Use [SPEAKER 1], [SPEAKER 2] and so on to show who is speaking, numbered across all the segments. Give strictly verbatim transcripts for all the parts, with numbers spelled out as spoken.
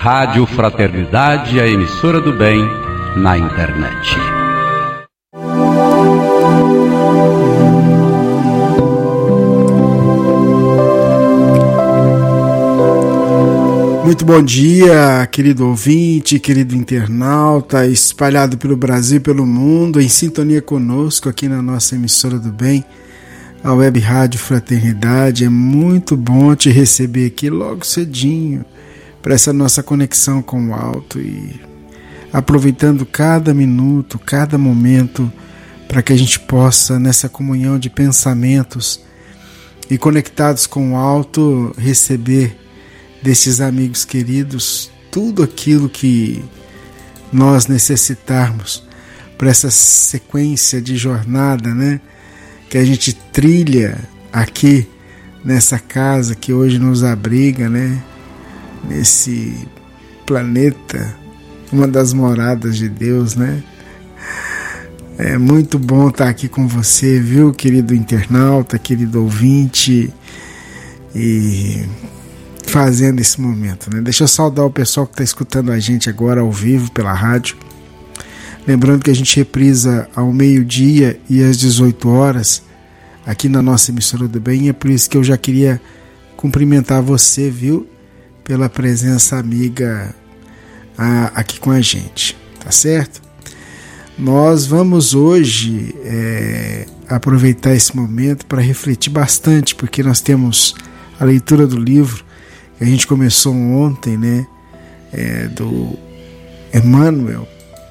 [SPEAKER 1] Rádio Fraternidade, a emissora do bem na internet.
[SPEAKER 2] Muito bom dia, querido ouvinte, querido internauta, espalhado pelo Brasil e pelo mundo, em sintonia conosco aqui na nossa emissora do bem, a Web Rádio Fraternidade. É muito bom te receber aqui logo cedinho para essa nossa conexão com o alto e aproveitando cada minuto, cada momento para que a gente possa, nessa comunhão de pensamentos e conectados com o alto, receber desses amigos queridos tudo aquilo que nós necessitarmos para essa sequência de jornada, né, que a gente trilha aqui nessa casa que hoje nos abriga, né, nesse planeta, uma das moradas de Deus, né? É muito bom estar aqui com você, viu, querido internauta, querido ouvinte, e fazendo esse momento, né? Deixa eu saudar o pessoal que está escutando a gente agora ao vivo pela rádio. Lembrando que a gente reprisa ao meio-dia e às dezoito horas aqui na nossa emissora do bem, e é por isso que eu já queria cumprimentar você, viu, pela presença amiga a, aqui com a gente, tá certo? Nós vamos hoje é, aproveitar esse momento para refletir bastante, porque nós temos a leitura do livro que a gente começou ontem, né, é, do Emmanuel,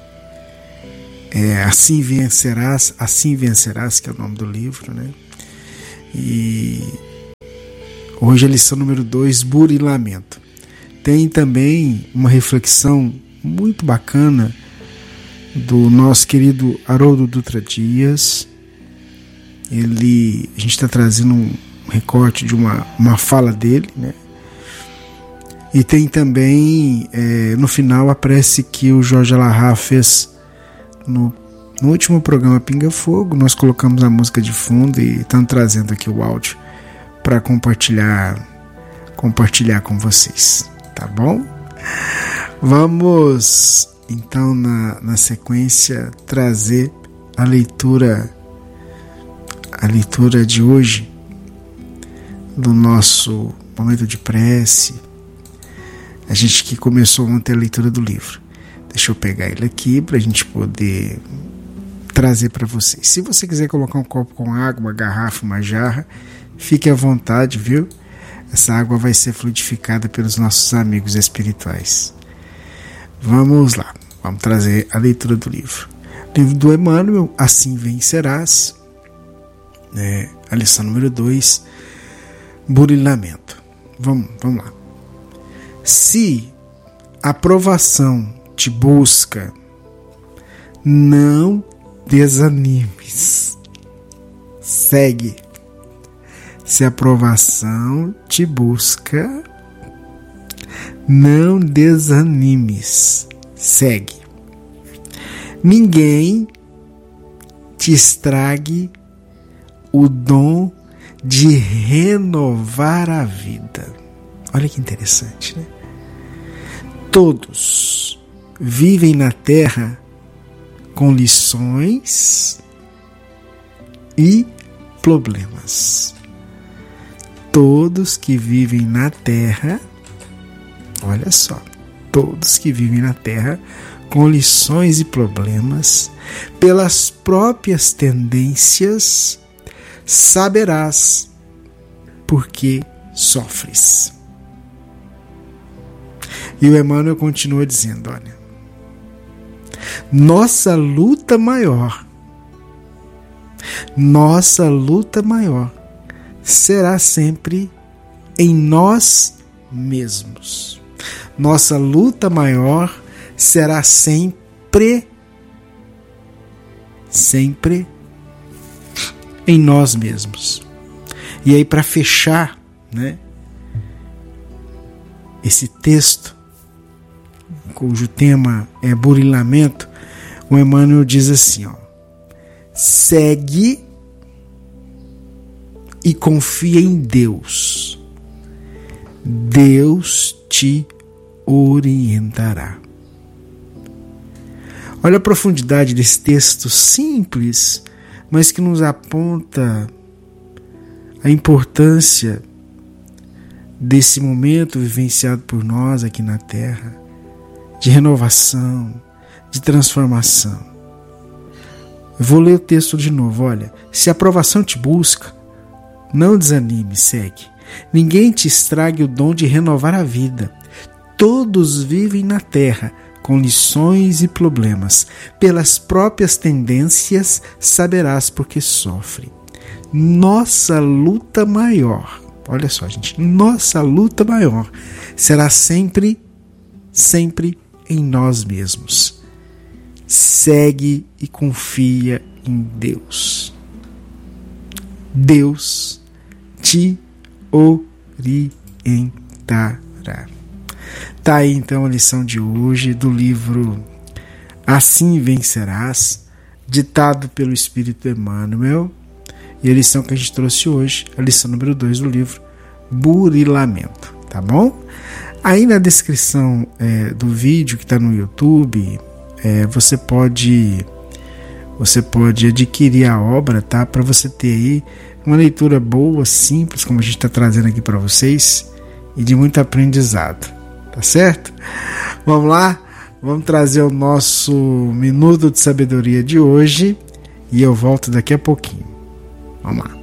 [SPEAKER 2] é, Assim Vencerás, Assim Vencerás, que é o nome do livro, né? E hoje a lição número dois, Burilamento. Tem também uma reflexão muito bacana do nosso querido Haroldo Dutra Dias. Ele, a gente está trazendo um recorte de uma, uma fala dele, né? E tem também, é, no final, a prece que o Jorge Alahá fez no, no último programa Pinga Fogo. Nós colocamos a música de fundo e estamos trazendo aqui o áudio para compartilhar, compartilhar com vocês, tá bom? Vamos então na, na sequência trazer a leitura a leitura de hoje do nosso momento de prece. A gente que começou ontem a leitura do livro. Deixa eu pegar ele aqui para a gente poder trazer para vocês. Se você quiser colocar um copo com água, uma garrafa, uma jarra, fique à vontade, viu? Essa água vai ser fluidificada pelos nossos amigos espirituais. Vamos lá, vamos trazer a leitura do livro. Livro do Emmanuel, Assim Vencerás, né? A lição número dois, Burilamento. Vamos, vamos lá. Se a aprovação te busca, não desanimes. Segue. Se a aprovação te busca, não desanimes. Segue. Ninguém te estrague o dom de renovar a vida. Olha que interessante, né? Todos vivem na Terra com lições e problemas. Todos que vivem na Terra, olha só, todos que vivem na Terra com lições e problemas, pelas próprias tendências, saberás por que sofres. E o Emmanuel continua dizendo, olha, nossa luta maior, nossa luta maior será sempre em nós mesmos. Nossa luta maior será sempre, sempre em nós mesmos. E aí, para fechar, né, esse texto, cujo tema é burilamento, o Emmanuel diz assim, ó, segue e confia em Deus. Deus te orientará. Olha a profundidade desse texto simples, mas que nos aponta a importância desse momento vivenciado por nós aqui na Terra, de renovação, de transformação. Eu vou ler o texto de novo, olha. Se a aprovação te busca, não desanime, segue. Ninguém te estrague o dom de renovar a vida. Todos vivem na Terra com lições e problemas. Pelas próprias tendências saberás porque sofre. Nossa luta maior, olha só, gente, nossa luta maior será sempre, sempre em nós mesmos. Segue e confia em Deus. Deus te orientará. Tá aí então a lição de hoje do livro Assim Vencerás, ditado pelo Espírito Emmanuel. E a lição que a gente trouxe hoje, a lição número dois do livro, Burilamento, tá bom? Aí na descrição é, do vídeo que está no YouTube, é, você pode você pode adquirir a obra, tá? Para você ter aí uma leitura boa, simples, como a gente está trazendo aqui para vocês, e de muito aprendizado, tá certo? Vamos lá, vamos trazer o nosso Minuto de Sabedoria de hoje, e eu volto daqui a pouquinho. Vamos lá.